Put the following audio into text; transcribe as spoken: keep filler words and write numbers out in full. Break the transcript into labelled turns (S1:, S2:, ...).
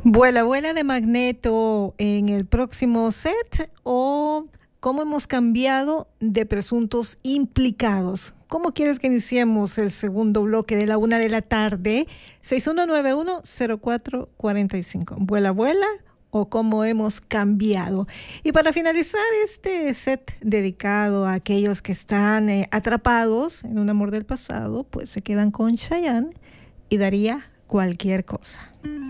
S1: Vuela, vuela de Magneto en el próximo set o cómo hemos cambiado de presuntos implicados. ¿Cómo quieres que iniciemos el segundo bloque de la una de la tarde? seis uno nueve uno cero cuatro cuatro cinco. Vuela, vuela o cómo hemos cambiado. Y para finalizar este set dedicado a aquellos que están eh, atrapados en un amor del pasado, pues se quedan con Chayanne y daría cualquier cosa.